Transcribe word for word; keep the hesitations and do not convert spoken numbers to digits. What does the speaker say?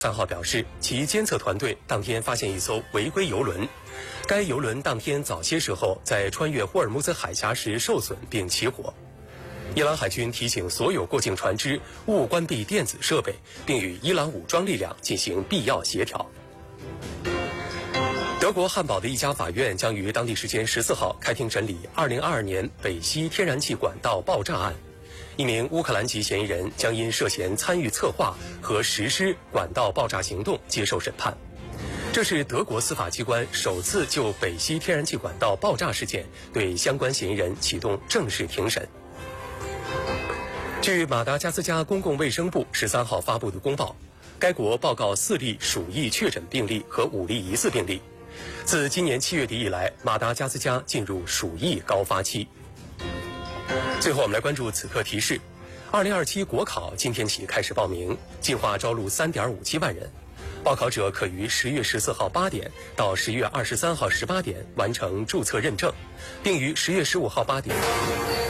三号表示，其监测团队当天发现一艘违规邮轮，该邮轮当天早些时候在穿越霍尔木兹海峡时受损并起火。伊朗海军提醒所有过境船只勿关闭电子设备，并与伊朗武装力量进行必要协调。德国汉堡的一家法院将于当地时间十四号开庭审理二零二二年北溪天然气管道爆炸案。一名乌克兰籍嫌疑人将因涉嫌参与策划和实施管道爆炸行动接受审判。这是德国司法机关首次就北溪天然气管道爆炸事件对相关嫌疑人启动正式庭审。据马达加斯加公共卫生部十三号发布的公报，该国报告四例鼠疫确诊病例和五例疑似病例。自今年七月底以来，马达加斯加进入鼠疫高发期。最后我们来关注此刻提示，二零二七国考今天起开始报名，计划招录 三点五七万人。报考者可于十月十四号八点到十月二十三号十八点完成注册认证，并于十月十五号八点